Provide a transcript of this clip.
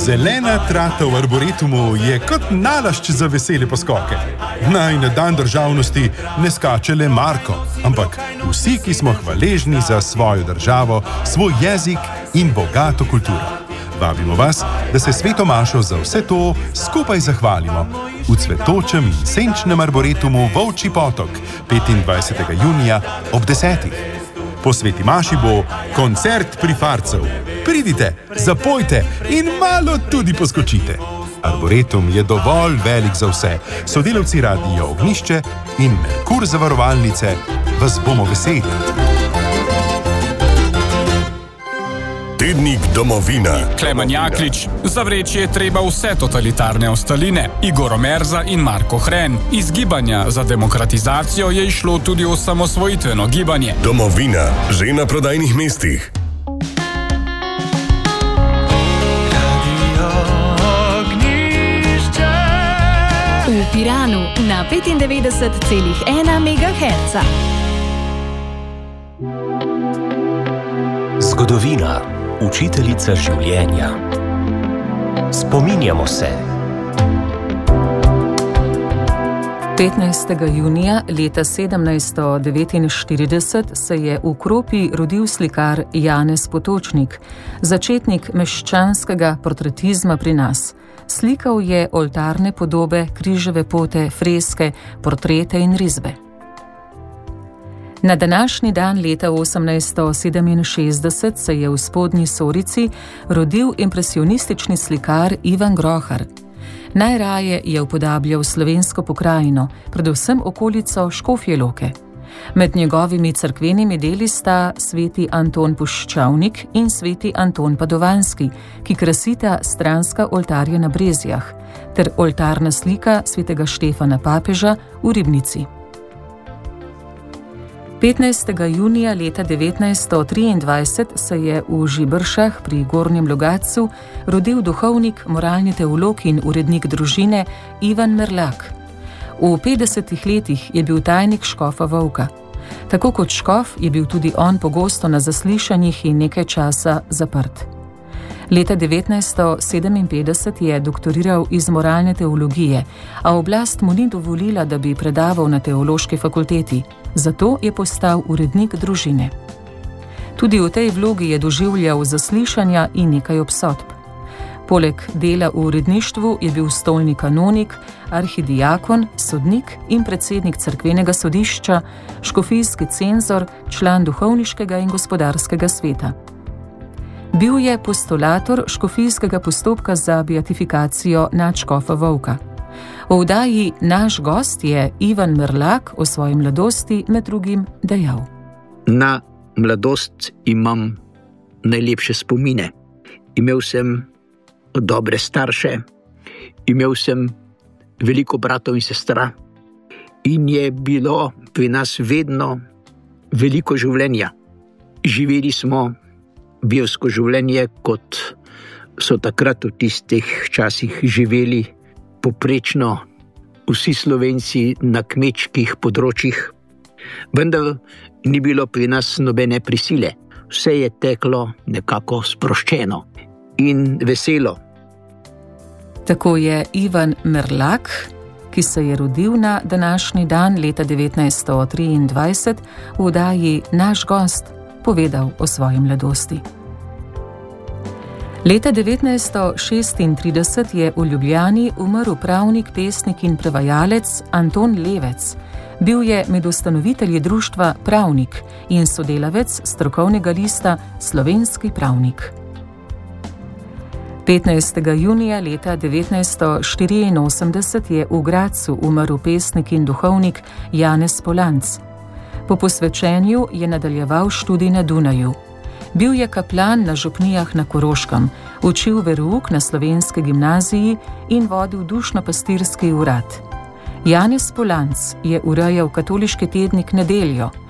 Zelena trata v arboretumu je kot nalašč za vesele poskoke. Naj na dan državnosti ne skače le Marko, ampak vsi, ki smo hvaležni za svojo državo, svoj jezik in bogato kulturo. Vabimo vas, da se Sveto mašo za vse to skupaj zahvalimo v cvetočem in senčnem arboretumu Volčji potok 25. junija ob 10. Po Sveti maši bo koncert prifarcev. Pridite, zapojte in malo tudi poskočite. Arboretum je dovolj velik za vse. Sodelavci Radia Ognjišče in Merkur zavarovalnice vas bomo veseli. Tednik domovina. Klemen Jaklič, zavreči je treba vse totalitarne ostaline. Igor Omerza in Marko Hren. Iz gibanja za demokratizacijo je išlo tudi osamosvojitveno gibanje. Domovina, že na prodajnih mestih. V Piranu na 95,1 MHz. Zgodovina, učiteljica življenja. Spominjamo se. 15. junija leta 1749 se je v Kropi rodil slikar Janez Potočnik, začetnik meščanskega portretizma pri nas. Slikal je oltarne podobe, križeve pote, freske, portrete in risbe. Na današnji dan leta 1867 se je v Spodnji Sorici rodil impresionistični slikar Ivan Grohar. Najraje je upodabljal slovensko pokrajino, predvsem okolico Škofje Loke. Med njegovimi cerkvenimi deli sta sveti Anton Puščavnik in sveti Anton Padovanski, ki krasita stranska oltarja na Brezjah, ter oltarna slika svetega Štefana Papeža v Ribnici. 15. junija leta 1923 se je v Žibršah pri Gornjem Logatcu rodil duhovnik, moralni teolog in urednik družine Ivan Merlak. V 50 letih je bil tajnik škofa Vovka. Tako kot škof je bil tudi on pogosto na zaslišanjih in nekaj časa zaprt. Leta 1957 je doktoriral iz moralne teologije, a oblast mu ni dovolila, da bi predaval na teološki fakulteti, zato je postal urednik družine. Tudi v tej vlogi je doživljal zaslišanja in nekaj obsodb. Poleg dela v uredništvu je bil stolni kanonik, arhidiakon, sodnik in predsednik cerkvenega sodišča, škofijski cenzor, član duhovniškega in gospodarskega sveta. Bil je postulator škofijskega postopka za beatifikacijo nadškofa Vovka. V oddaji Naš gost je Ivan Merlak o svoji mladosti med drugim dejal: Na mladost imam najlepše spomine. Imel sem dobre starše, imel sem veliko bratov in sestra in je bilo pri nas vedno veliko življenja. Živeli smo bivsko življenje, kot so takrat v tistih časih živeli poprečno vsi Slovenci na kmečkih področjih. Vendar ni bilo pri nas nobene prisile. Vse je teklo nekako sproščeno in veselo. Tako je Ivan Merlak, ki se je rodil na današnji dan leta 1923, v oddaji Naš gost povedal o svoji mladosti. Leta 1936 je v Ljubljani umrl pravnik, pesnik in prevajalec Anton Levec. Bil je med ustanovitelji društva Pravnik in sodelavec strokovnega lista Slovenski pravnik. 15. junija leta 1984 je v Gradcu umrl pesnik in duhovnik Janez Polanc. Po posvečenju je nadaljeval študij na Dunaju. Bil je kaplan na župnijah na Koroškem, učil verouk na slovenski gimnaziji in vodil dušno-pastirski urad. Janez Polanc je urejal katoliški tednik Nedeljo,